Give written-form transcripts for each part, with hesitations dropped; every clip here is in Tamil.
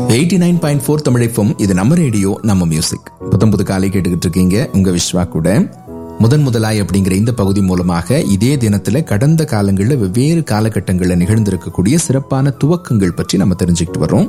89.4 தமிழ் FM. இது நம்ம ரேடியோ, நம்ம மியூசிக். புது காலை கேட்டுக்கிட்டு இருக்கீங்க. உங்க விஸ்வா கூட. முதலாய் அப்படிங்கிற இந்த பகுதி மூலமாக இதே தினத்துல கடந்த காலங்களில் வெவ்வேறு காலகட்டங்களில் நிகழ்ந்திருக்கக்கூடிய சிறப்பான துவக்கங்கள் பற்றி நம்ம தெரிஞ்சுக்கிட்டு வரோம்.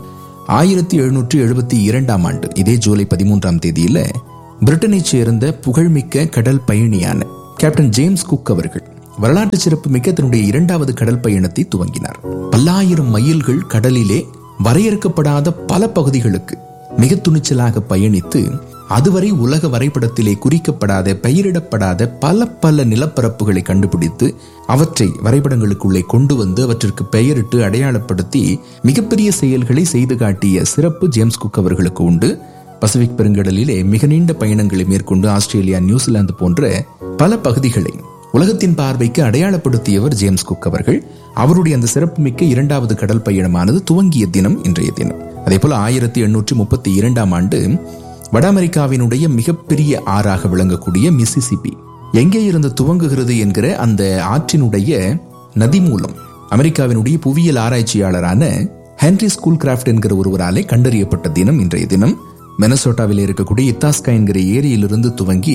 1772 ஆண்டு இதே ஜூலை 13ஆம் தேதியில பிரிட்டனை சேர்ந்த புகழ்மிக்க கடல் பயணியான கேப்டன் ஜேம்ஸ் குக் அவர்கள் வரலாற்று சிறப்பு மிக்க தன்னுடைய 2வது கடல் பயணத்தை துவங்கினார். பல்லாயிரம் மைல்கள் கடலிலே வரையறுக்கப்படாத பல பகுதிகளுக்கு மிக துணிச்சலாக பயணித்து அதுவரை உலக வரைபடத்திலே குறிக்கப்படாத பெயரிடப்படாத பல நிலப்பரப்புகளை கண்டுபிடித்து அவற்றை வரைபடங்களுக்குள்ளே கொண்டு வந்து அவற்றிற்கு பெயரிட்டு அடையாளப்படுத்தி மிகப்பெரிய செயல்களை செய்து காட்டிய சிறப்பு ஜேம்ஸ் குக் அவர்களுக்கு உண்டு. பசிபிக் பெருங்கடலிலே மிக நீண்ட பயணங்களை மேற்கொண்டு ஆஸ்திரேலியா, நியூசிலாந்து போன்ற பல பகுதிகளை உலகத்தின் பார்வைக்கு அடையாளப்படுத்தியவர் ஜேம்ஸ் குக் அவர்கள். அவருடைய அந்த சிறப்புமிக்க 2வது கடல் பயணமானது துவங்கிய தினம் இன்றைய தினம். அதே போல 1832 ஆண்டு வட அமெரிக்காவினுடைய மிகப்பெரிய ஆறாக விளங்கக்கூடிய மிசிசிப்பி எங்கே இருந்து துவங்குகிறது என்கிற அந்த ஆற்றினுடைய நதி மூலம் அமெரிக்காவினுடைய புவியியல் ஆராய்ச்சியாளரான ஹென்ரி ஸ்கூல்கிராஃப்ட் என்கிற ஒருவராலே கண்டறியப்பட்ட தினம் இன்றைய தினம். மினசோட்டாவில் இருக்கக்கூடிய இத்தாஸ்கா என்கிற ஏரியிலிருந்து துவங்கி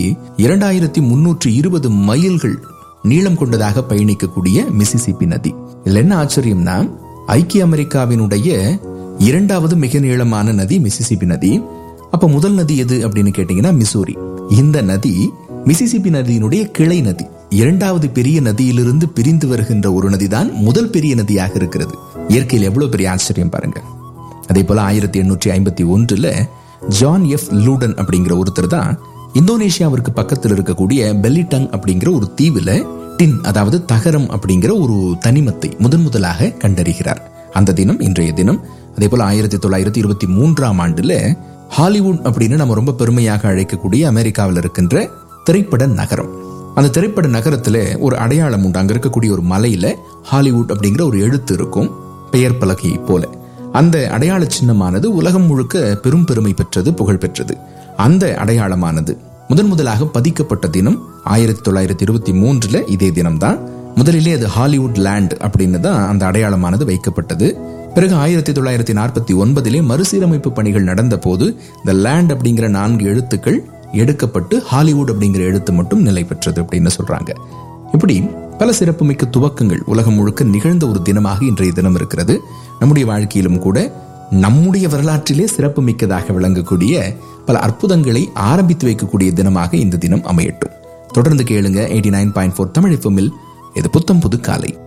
2320 மைல்கள் நீளம் கொண்டதாக பயணிக்கக்கூடிய மிசிசிப்பி நதி. இதுல என்ன ஆச்சரியம்னா, ஐக்கிய அமெரிக்காவினுடைய 2வது மிக நீளமான நதி மிசிசிப்பி நதி. அப்ப முதல் நதி எது அப்படின்னு கேட்டீங்கன்னா மிசூரி. இந்த நதி மிசிசிப்பி நதியினுடைய கிளை நதி. 2வது பெரிய நதியிலிருந்து பிரிந்து வருகின்ற ஒரு நதிதான் முதல் பெரிய நதியாக இருக்கிறது. இயற்கையில் எவ்வளவு பெரிய ஆச்சரியம் பாருங்க. அதே போல 1851 ஜான் எஃப் லூடன் அப்படிங்கிற ஒருத்தர் தான் இந்தோனேஷியாவிற்கு பக்கத்தில் இருக்கக்கூடிய பெல்லிடங் அப்படிங்கிற ஒரு தீவுல டின், அதாவது தகரம் அப்படிங்கிற ஒரு தனிமத்தை முதலாக கண்டறிகிறார். அந்த தினம் இன்றைய தினம். அதே போல 1923 ஆண்டுல ஹாலிவுட் அப்படின்னு நம்ம ரொம்ப பெருமையாக அழைக்கக்கூடிய அமெரிக்காவில் இருக்கின்ற திரைப்பட நகரம். அந்த திரைப்பட நகரத்துல ஒரு அடையாளம் உண்டு. அங்க இருக்கக்கூடிய ஒரு மலையில ஹாலிவுட் அப்படிங்கிற ஒரு எழுத்து இருக்கும், பெயர் பலகையை போல. அந்த அடையாள சின்னமானது உலகம் முழுக்க பெரும் பெருமை பெற்றது, புகழ் பெற்றது. அந்த அடையாளமானது முதலாக பதிக்கப்பட்ட தினம் 1923 இதே தினம்தான். முதலிலே அது ஹாலிவுட் லேண்ட் அப்படின்னு தான் அந்த அடையாளமானது வைக்கப்பட்டது. பிறகு 1949 மறுசீரமைப்பு பணிகள் நடந்த போது இந்த லேண்ட் அப்படிங்கிற 4 எழுத்துக்கள் எடுக்கப்பட்டு ஹாலிவுட் அப்படிங்கிற எழுத்து மட்டும் நிலை பெற்றது அப்படின்னு சொல்றாங்க. இப்படி பல சிறப்புமிக்க துவக்கங்கள் உலகம் முழுக்க நிகழ்ந்த ஒரு தினமாக இன்றைய தினம் இருக்கிறது. நம்முடைய வாழ்க்கையிலும் கூட நம்முடைய வரலாற்றிலே சிறப்பு மிக்கதாக விளங்கக்கூடிய பல அற்புதங்களை ஆரம்பித்து வைக்கக்கூடிய தினமாக இந்த தினம் அமையட்டும். தொடர்ந்து கேளுங்க 89.4 தமிழ் FM. இது புத்தம் புது காலை.